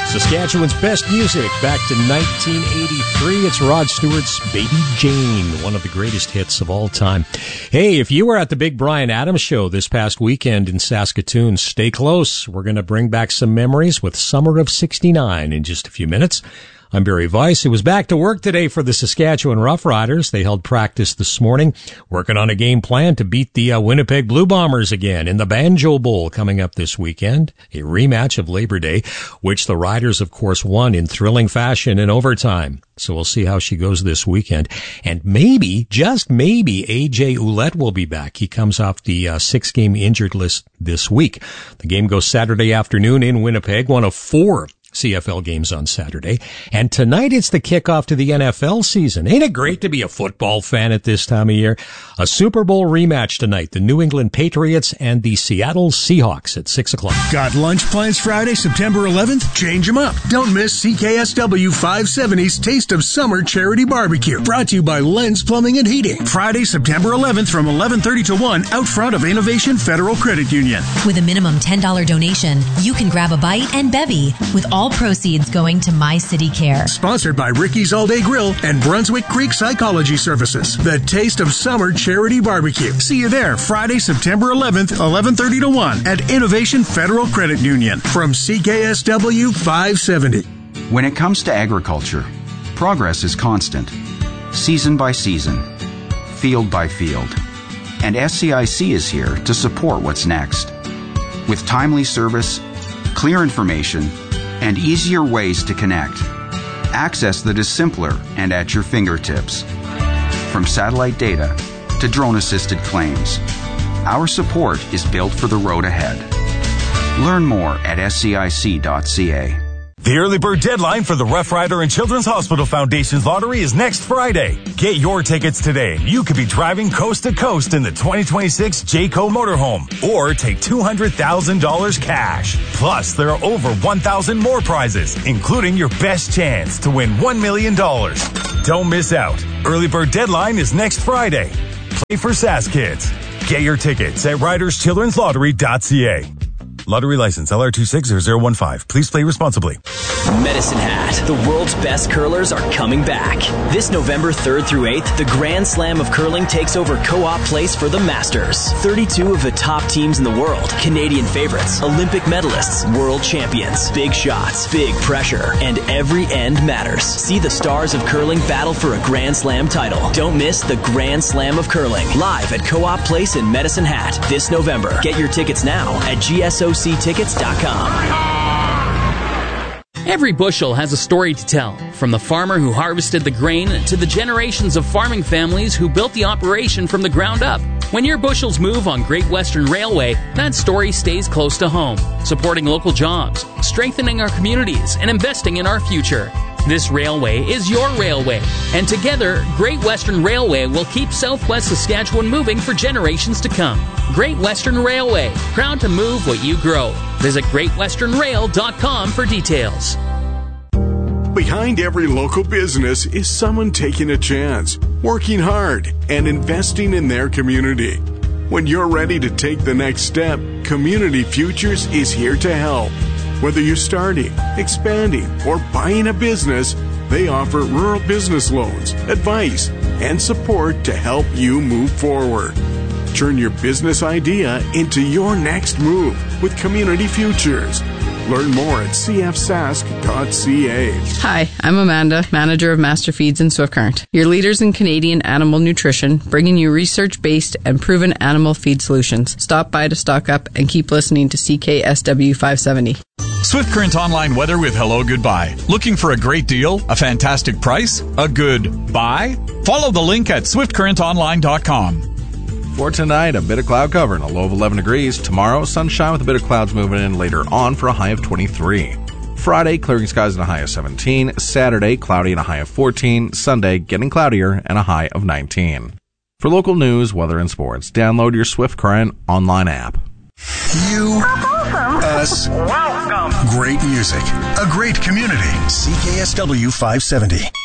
Saskatchewan's best music back to 1983. It's Rod Stewart's Baby Jane, one of the greatest hits of all time. Hey, if you were at the Big Bryan Adams show this past weekend in Saskatoon, stay close. We're going to bring back some memories with Summer of '69 in just a few minutes. I'm Barry Weiss, who was back to work today for the Saskatchewan Roughriders. They held practice this morning, working on a game plan to beat the Winnipeg Blue Bombers again in the Banjo Bowl coming up this weekend, a rematch of Labor Day, which the Riders, of course, won in thrilling fashion in overtime. So we'll see how she goes this weekend. And maybe, just maybe, A.J. Ouellette will be back. He comes off the 6-game injured list this week. The game goes Saturday afternoon in Winnipeg, one of 4 CFL games on Saturday. And tonight it's the kickoff to the NFL season. Ain't it great to be a football fan at this time of year? A Super Bowl rematch tonight. The New England Patriots and the Seattle Seahawks at 6 o'clock. Got lunch plans Friday, September 11th? Change them up. Don't miss CKSW 570's Taste of Summer Charity Barbecue. Brought to you by Lens Plumbing and Heating. Friday, September 11th from 11:30 to 1 out front of Innovation Federal Credit Union. With a minimum $10 donation, you can grab a bite and bevy with all proceeds going to My City Care. Sponsored by Ricky's All Day Grill and Brunswick Creek Psychology Services. The Taste of Summer Charity Barbecue. See you there Friday, September 11th, 11:30 to 1 at Innovation Federal Credit Union from CKSW 570. When it comes to agriculture, progress is constant, season by season, field by field. And SCIC is here to support what's next. With timely service, clear information, and easier ways to connect. Access that is simpler and at your fingertips. From satellite data to drone-assisted claims, our support is built for the road ahead. Learn more at scic.ca. The early bird deadline for the Rough Rider and Children's Hospital Foundation's lottery is next Friday. Get your tickets today. You could be driving coast to coast in the 2026 Jayco motorhome or take $200,000 cash. Plus, there are over 1,000 more prizes, including your best chance to win $1 million. Don't miss out. Early bird deadline is next Friday. Play for Sask Kids. Get your tickets at riderschildrenslottery.ca. Lottery license LR260015. Please play responsibly. Medicine Hat. The world's best curlers are coming back. This November 3rd through 8th, the Grand Slam of Curling takes over Co-op Place for the Masters. 32 of the top teams in the world, Canadian favorites, Olympic medalists, world champions, big shots, big pressure, and every end matters. See the stars of curling battle for a Grand Slam title. Don't miss the Grand Slam of Curling, live at Co-op Place in Medicine Hat this November. Get your tickets now at GSOCtickets.com. Every bushel has a story to tell, from the farmer who harvested the grain to the generations of farming families who built the operation from the ground up. When your bushels move on Great Western Railway, that story stays close to home, supporting local jobs, strengthening our communities, and investing in our future. This railway is your railway, and together, Great Western Railway will keep Southwest Saskatchewan moving for generations to come. Great Western Railway, proud to move what you grow. Visit greatwesternrail.com for details. Behind every local business is someone taking a chance, working hard, and investing in their community. When you're ready to take the next step, Community Futures is here to help. Whether you're starting, expanding, or buying a business, they offer rural business loans, advice, and support to help you move forward. Turn your business idea into your next move with Community Futures. Learn more at cfsask.ca. Hi, I'm Amanda, manager of Master Feeds in Swift Current, your leaders in Canadian animal nutrition, bringing you research-based and proven animal feed solutions. Stop by to stock up and keep listening to CKSW 570. Swift Current online weather with Hello Goodbye. Looking for a great deal? A fantastic price? A good buy? Follow the link at swiftcurrentonline.com. For tonight, a bit of cloud cover and a low of 11 degrees. Tomorrow, sunshine with a bit of clouds moving in later on for a high of 23. Friday, clearing skies and a high of 17. Saturday, cloudy and a high of 14. Sunday, getting cloudier and a high of 19. For local news, weather, and sports, download your Swift Current online app. You, us, welcome. Great music, a great community. CKSW 570.